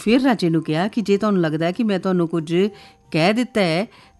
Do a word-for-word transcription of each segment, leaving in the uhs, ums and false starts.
ਫਿਰ ਰਾਜੇ ਨੂੰ ਕਿਹਾ ਕਿ ਜੇ ਤੁਹਾਨੂੰ ਲੱਗਦਾ ਕਿ ਮੈਂ ਤੁਹਾਨੂੰ ਕੁਝ ਕਹਿ ਦਿੱਤਾ ਹੈ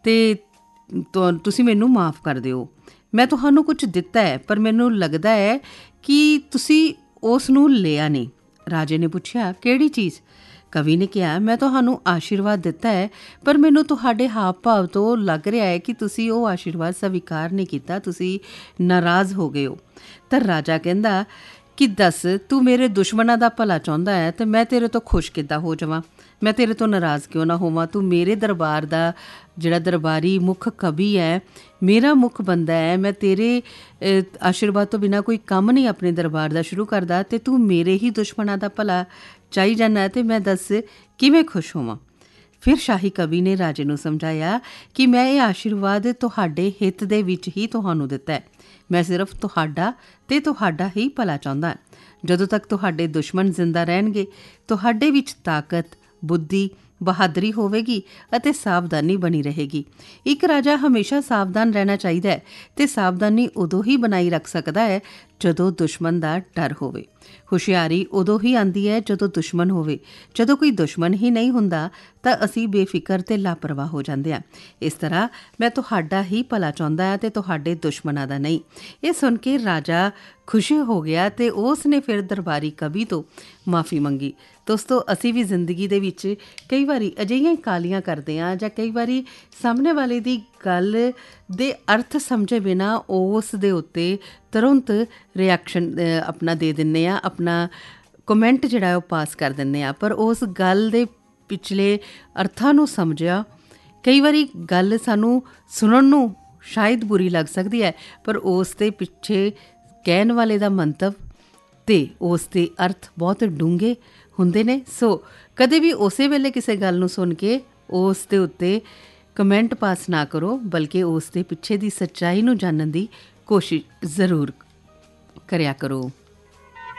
ਤਾਂ ਤੁਸੀਂ ਮੈਨੂੰ ਮਾफ़ ਕਰ ਦਿਓ। ਮੈਂ ਤੁਹਾਨੂੰ ਕੁਝ ਦਿੱਤਾ ਹੈ ਪਰ ਮੈਨੂੰ ਲੱਗਦਾ ਹੈ ਕਿ ਤੁਸੀਂ ਉਸ ਨੂੰ ਲਿਆ ਨਹੀਂ। ਰਾਜੇ ਨੇ ਪੁੱਛਿਆ, ਕਿਹੜੀ ਚੀਜ਼? ਕਵੀ ਨੇ ਕਿਹਾ, ਮੈਂ ਤੁਹਾਨੂੰ ਆਸ਼ੀਰਵਾਦ ਦਿੱਤਾ ਹੈ ਪਰ ਮੈਨੂੰ ਤੁਹਾਡੇ ਹਾਵ ਭਾਵ ਤੋਂ ਲੱਗ ਰਿਹਾ ਹੈ ਕਿ ਤੁਸੀਂ ਉਹ ਆਸ਼ੀਰਵਾਦ ਸਵੀਕਾਰ ਨਹੀਂ ਕੀਤਾ, ਤੁਸੀਂ ਨਾਰਾਜ਼ ਹੋ ਗਏ ਹੋ। ਤਾਂ ਰਾਜਾ ਕਹਿੰਦਾ ਕਿ ਦੱਸ, ਤੂੰ ਮੇਰੇ ਦੁਸ਼ਮਣਾਂ ਦਾ ਭਲਾ ਚਾਹੁੰਦਾ ਹੈ ਅਤੇ ਮੈਂ ਤੇਰੇ ਤੋਂ ਖੁਸ਼ ਕਿੱਦਾਂ ਹੋ ਜਾਵਾਂ? ਮੈਂ ਤੇਰੇ ਤੋਂ ਨਾਰਾਜ਼ ਕਿਉਂ ਨਾ ਹੋਵਾਂ? ਤੂੰ ਮੇਰੇ ਦਰਬਾਰ ਦਾ ਜਿਹੜਾ ਦਰਬਾਰੀ ਮੁੱਖ ਕਵੀ ਹੈ, ਮੇਰਾ ਮੁੱਖ ਬੰਦਾ ਹੈ। ਮੈਂ ਤੇਰੇ ਆਸ਼ੀਰਵਾਦ ਤੋਂ ਬਿਨਾਂ ਕੋਈ ਕੰਮ ਨਹੀਂ ਆਪਣੇ ਦਰਬਾਰ ਦਾ ਸ਼ੁਰੂ ਕਰਦਾ ਅਤੇ ਤੂੰ ਮੇਰੇ ਹੀ ਦੁਸ਼ਮਣਾਂ ਦਾ ਭਲਾ ਚਾਹੀ ਜਾਂਦਾ ਅਤੇ ਮੈਂ ਦੱਸ ਕਿਵੇਂ ਖੁਸ਼ ਹੋਵਾਂ? ਫਿਰ ਸ਼ਾਹੀ ਕਵੀ ਨੇ ਰਾਜੇ ਨੂੰ ਸਮਝਾਇਆ ਕਿ ਮੈਂ ਇਹ ਆਸ਼ੀਰਵਾਦ ਤੁਹਾਡੇ ਹਿੱਤ ਦੇ ਵਿੱਚ ਹੀ ਤੁਹਾਨੂੰ ਦਿੱਤਾ ਹੈ। ਮੈਂ ਸਿਰਫ ਤੁਹਾਡਾ ਅਤੇ ਤੁਹਾਡਾ ਹੀ ਭਲਾ ਚਾਹੁੰਦਾ। ਜਦੋਂ ਤੱਕ ਤੁਹਾਡੇ ਦੁਸ਼ਮਣ ਜ਼ਿੰਦਾ ਰਹਿਣਗੇ, ਤੁਹਾਡੇ ਵਿੱਚ ਤਾਕਤ, ਬੁੱਧੀ, ਬਹਾਦਰੀ ਹੋਵੇਗੀ ਅਤੇ ਸਾਵਧਾਨੀ ਬਣੀ ਰਹੇਗੀ। ਇੱਕ ਰਾਜਾ ਹਮੇਸ਼ਾ ਸਾਵਧਾਨ ਰਹਿਣਾ ਚਾਹੀਦਾ ਹੈ ਅਤੇ ਸਾਵਧਾਨੀ ਉਦੋਂ ਹੀ ਬਣਾਈ ਰੱਖ ਸਕਦਾ ਹੈ ਜਦੋਂ ਦੁਸ਼ਮਣ ਦਾ ਡਰ ਹੋਵੇ। ਹੁਸ਼ਿਆਰੀ ਉਦੋਂ ਹੀ ਆਉਂਦੀ ਹੈ ਜਦੋਂ ਦੁਸ਼ਮਣ ਹੋਵੇ। ਜਦੋਂ ਕੋਈ ਦੁਸ਼ਮਣ ਹੀ ਨਹੀਂ ਹੁੰਦਾ ਤਾਂ ਅਸੀਂ ਬੇਫਿਕਰ ਅਤੇ ਲਾਪਰਵਾਹ ਹੋ ਜਾਂਦੇ ਹਾਂ। ਇਸ ਤਰ੍ਹਾਂ ਮੈਂ ਤੁਹਾਡਾ ਹੀ ਭਲਾ ਚਾਹੁੰਦਾ ਹਾਂ ਅਤੇ ਤੁਹਾਡੇ ਦੁਸ਼ਮਣਾਂ ਦਾ ਨਹੀਂ। ਇਹ ਸੁਣ ਕੇ ਰਾਜਾ ਖੁਸ਼ ਹੋ ਗਿਆ ਅਤੇ ਉਸ ਨੇ ਫਿਰ ਦਰਬਾਰੀ ਕਵੀ ਤੋਂ ਮਾफ़ੀ ਮੰਗੀ। ਦੋਸਤੋ, ਅਸੀਂ ਵੀ ਜ਼ਿੰਦਗੀ ਦੇ ਵਿੱਚ ਕਈ ਵਾਰੀ ਅਜਿਹੀਆਂ ਕਾਲੀਆਂ ਕਰਦੇ ਹਾਂ ਜਾਂ ਕਈ ਵਾਰੀ ਸਾਹਮਣੇ ਵਾਲੇ ਦੀ ਗੱਲ ਦੇ ਅਰਥ ਸਮਝੇ ਬਿਨਾਂ ਉਸ ਦੇ ਉੱਤੇ ਤੁਰੰਤ ਰਿਐਕਸ਼ਨ ਆਪਣਾ ਦੇ ਦਿੰਦੇ ਹਾਂ, ਆਪਣਾ ਕਮੈਂਟ ਜਿਹੜਾ ਉਹ ਪਾਸ ਕਰ ਦਿੰਦੇ ਹਾਂ। ਪਰ ਉਸ ਗੱਲ ਦੇ ਪਿਛਲੇ ਅਰਥਾਂ ਨੂੰ ਸਮਝਿਆ, ਕਈ ਵਾਰੀ ਗੱਲ ਸਾਨੂੰ ਸੁਣਨ ਨੂੰ ਸ਼ਾਇਦ ਬੁਰੀ ਲੱਗ ਸਕਦੀ ਹੈ ਪਰ ਉਸ ਦੇ ਪਿੱਛੇ ਕਹਿਣ ਵਾਲੇ ਦਾ ਮੰਤਵ ਅਤੇ ਉਸ ਦੇ ਅਰਥ ਬਹੁਤ ਡੂੰਘੇ ਹੁੰਦੇ ਨੇ। ਸੋ ਕਦੇ ਵੀ ਉਸੇ ਵੇਲੇ ਕਿਸੇ ਗੱਲ ਨੂੰ ਸੁਣ ਕੇ ਉਸ ਦੇ ਉੱਤੇ ਕਮੈਂਟ ਪਾਸ ਨਾ ਕਰੋ, ਬਲਕਿ ਉਸ ਦੇ ਪਿੱਛੇ ਦੀ ਸੱਚਾਈ ਨੂੰ ਜਾਣਨ ਦੀ ਕੋਸ਼ਿਸ਼ ਜ਼ਰੂਰ ਕਰਿਆ ਕਰੋ।